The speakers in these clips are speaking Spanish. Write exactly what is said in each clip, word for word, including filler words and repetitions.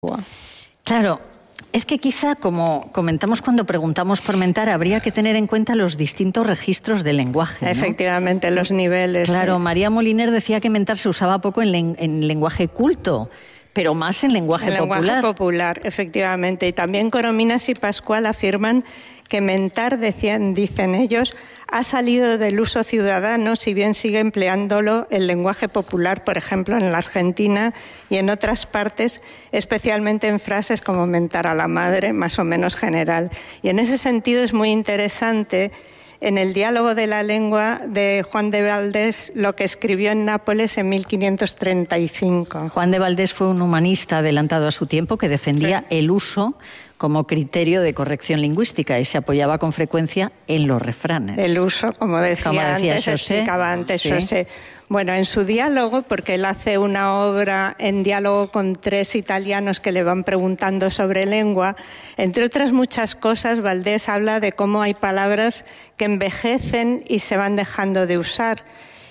Claro, es que quizá, como comentamos cuando preguntamos por mentar, habría que tener en cuenta los distintos registros del lenguaje, ¿no? Efectivamente, los niveles. Claro, sí. María Moliner decía que mentar se usaba poco en, len en lenguaje culto, pero más en lenguaje en popular. En lenguaje popular, efectivamente. Y también Corominas y Pascual afirman que mentar, decían, dicen ellos, ha salido del uso ciudadano, si bien sigue empleándolo el lenguaje popular, por ejemplo, en la Argentina y en otras partes, especialmente en frases como mentar a la madre, más o menos general. Y en ese sentido es muy interesante en el diálogo de la lengua de Juan de Valdés, lo que escribió en Nápoles en mil quinientos treinta y cinco. Juan de Valdés fue un humanista adelantado a su tiempo que defendía sí. el uso como criterio de corrección lingüística y se apoyaba con frecuencia en los refranes. El uso, como decía, como decía antes, José, explicaba antes sí. José. Bueno, en su diálogo, porque él hace una obra en diálogo con tres italianos que le van preguntando sobre lengua, entre otras muchas cosas, Valdés habla de cómo hay palabras que envejecen y se van dejando de usar.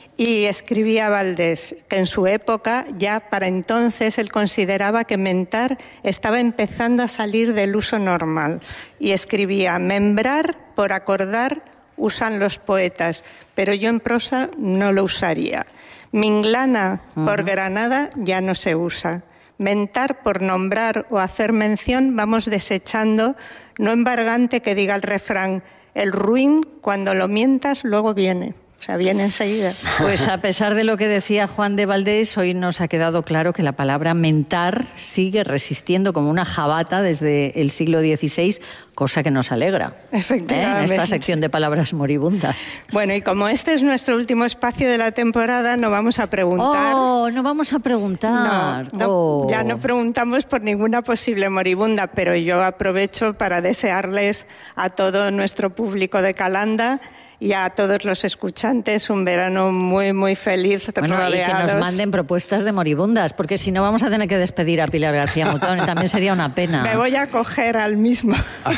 Y escribía Valdés que en su época, ya para entonces, él consideraba que mentar estaba empezando a salir del uso normal. Y escribía, membrar, por acordar, usan los poetas, pero yo en prosa no lo usaría. Minglana, uh-huh. por Granada, ya no se usa. Mentar, por nombrar o hacer mención, vamos desechando, no embargante que diga el refrán, el ruin, cuando lo mientas, luego viene. O sea, viene enseguida. Pues a pesar de lo que decía Juan de Valdés, hoy nos ha quedado claro que la palabra mentar sigue resistiendo como una jabata desde el siglo dieciséis, cosa que nos alegra. Efectivamente. ¿eh? En esta sección de palabras moribundas. Bueno, y como este es nuestro último espacio de la temporada, no vamos a preguntar. ¡Oh, no vamos a preguntar! No, no oh. ya no preguntamos por ninguna posible moribunda, pero yo aprovecho para desearles a todo nuestro público de Calanda y a todos los escuchantes un verano muy, muy feliz, bueno, rodeados. Y que nos manden propuestas de moribundas, porque si no vamos a tener que despedir a Pilar García Mutón y también sería una pena. Me voy a coger al mismo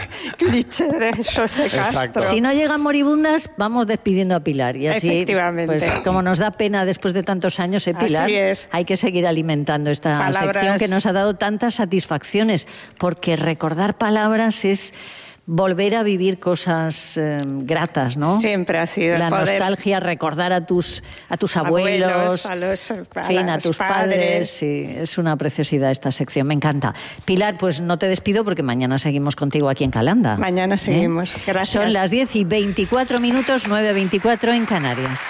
cliché de José Castro. Exacto. Si no llegan moribundas, vamos despidiendo a Pilar. Y así, efectivamente. Pues como nos da pena después de tantos años, ¿eh, Pilar? Así es. Hay que seguir alimentando esta palabras... sección que nos ha dado tantas satisfacciones, porque recordar palabras es volver a vivir cosas eh, gratas, ¿no? Siempre ha sido la el poder. nostalgia, recordar a tus a tus abuelos, abuelos a, los, a, fin, a los tus padres. padres. Sí, es una preciosidad esta sección, me encanta. Pilar, pues no te despido porque mañana seguimos contigo aquí en Calanda. Mañana seguimos, ¿Eh? Gracias. Son las diez y veinticuatro minutos, nueve veinticuatro en Canarias.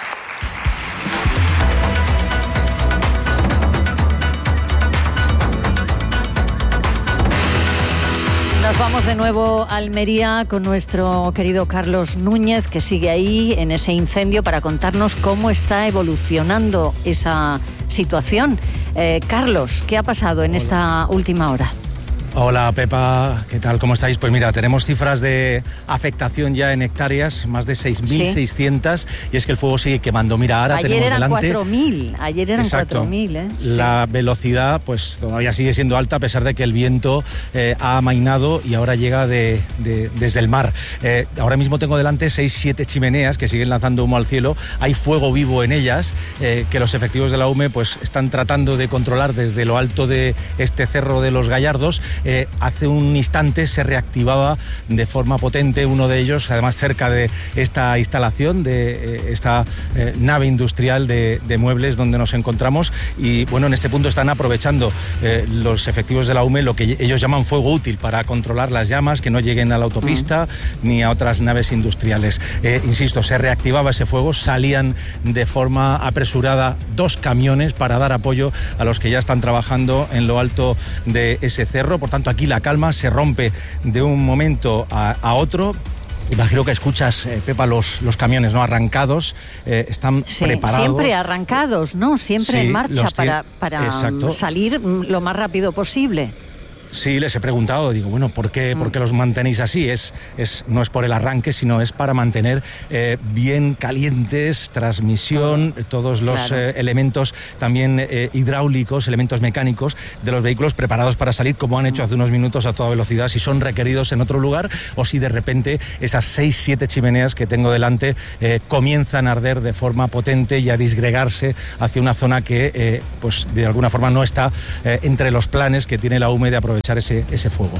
Nos vamos de nuevo a Almería con nuestro querido Carlos Núñez, que sigue ahí en ese incendio para contarnos cómo está evolucionando esa situación. Eh, Carlos, ¿qué ha pasado en Hola. esta última hora? Hola Pepa, ¿qué tal? ¿Cómo estáis? Pues mira, tenemos cifras de afectación ya en hectáreas, más de seis mil seiscientas, ¿sí? Y es que el fuego sigue quemando. Mira, ahora ayer tenemos eran delante... cuatro mil, ayer eran Exacto. cuatro mil, ¿eh? La sí. velocidad pues todavía sigue siendo alta a pesar de que el viento eh, ha amainado y ahora llega de, de, desde el mar. Eh, ahora mismo tengo delante seis, siete chimeneas que siguen lanzando humo al cielo. Hay fuego vivo en ellas eh, que los efectivos de la U M E pues están tratando de controlar desde lo alto de este cerro de los Gallardos. Eh, hace un instante se reactivaba de forma potente uno de ellos, además cerca de esta instalación, de eh, esta eh, nave industrial de, de muebles donde nos encontramos. Y bueno, en este punto están aprovechando eh, los efectivos de la U M E lo que ellos llaman fuego útil para controlar las llamas, que no lleguen a la autopista mm. ni a otras naves industriales. Eh, insisto, se reactivaba ese fuego, salían de forma apresurada dos camiones para dar apoyo a los que ya están trabajando en lo alto de ese cerro. Por tanto, aquí la calma se rompe de un momento a, a otro. Imagino que escuchas, eh, Pepa, los, los camiones no arrancados, eh, están sí, preparados. Siempre arrancados, ¿no? Siempre sí, en marcha los para, para Exacto. salir lo más rápido posible. Sí, les he preguntado, digo, bueno, ¿por qué, ¿por qué los mantenéis así? Es, es, no es por el arranque, sino es para mantener eh, bien calientes, transmisión, todos los claro. eh, elementos también eh, hidráulicos, elementos mecánicos de los vehículos preparados para salir, como han hecho hace unos minutos a toda velocidad, si son requeridos en otro lugar o si de repente esas seis, siete chimeneas que tengo delante eh, comienzan a arder de forma potente y a disgregarse hacia una zona que, eh, pues de alguna forma no está eh, entre los planes que tiene la U M E de aprovechar Ese, ese fuego.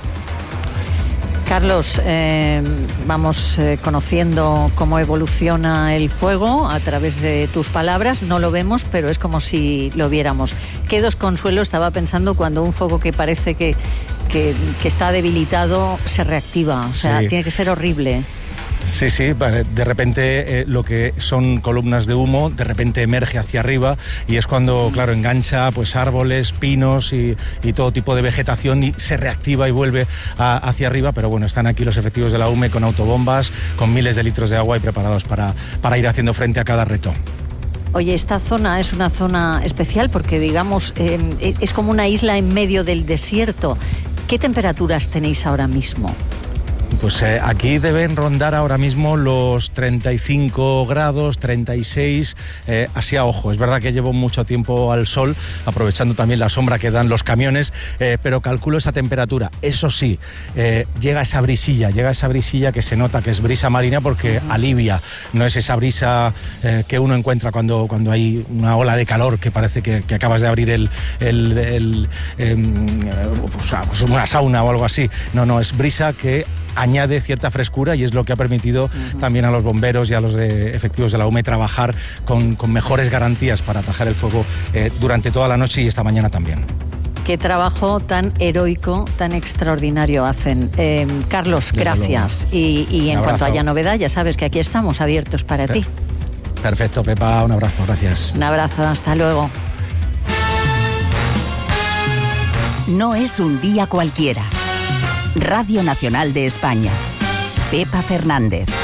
Carlos, eh, vamos eh, conociendo cómo evoluciona el fuego a través de tus palabras. No lo vemos, pero es como si lo viéramos. Qué desconsuelo, estaba pensando, cuando un fuego que parece que, que, que está debilitado se reactiva. O sea, sí. Tiene que ser horrible. Sí, sí, de repente eh, lo que son columnas de humo, de repente emerge hacia arriba y es cuando, claro, engancha pues árboles, pinos y, y todo tipo de vegetación y se reactiva y vuelve a, hacia arriba, pero bueno, están aquí los efectivos de la U M E con autobombas, con miles de litros de agua y preparados para, para ir haciendo frente a cada reto. Oye, esta zona es una zona especial porque, digamos, eh, es como una isla en medio del desierto. ¿Qué temperaturas tenéis ahora mismo? Pues eh, aquí deben rondar ahora mismo los treinta y cinco grados, treinta y seis, eh, así a ojo. Es verdad que llevo mucho tiempo al sol, aprovechando también la sombra que dan los camiones, eh, pero calculo esa temperatura. Eso sí, eh, llega esa brisilla, llega esa brisilla que se nota que es brisa marina porque uh-huh. alivia. No es esa brisa eh, que uno encuentra cuando, cuando hay una ola de calor que parece que, que acabas de abrir el, el, el, eh, pues una sauna o algo así. No, no, es brisa que añade cierta frescura y es lo que ha permitido uh-huh. también a los bomberos y a los de efectivos de la U M E trabajar con, con mejores garantías para atajar el fuego eh, durante toda la noche y esta mañana también. Qué trabajo tan heroico, tan extraordinario hacen. Eh, Carlos, Desde gracias. Y, y en cuanto haya novedad, ya sabes que aquí estamos abiertos para per- ti. Perfecto, Pepa, un abrazo, gracias. Un abrazo, hasta luego. No es un día cualquiera. Radio Nacional de España. Pepa Fernández.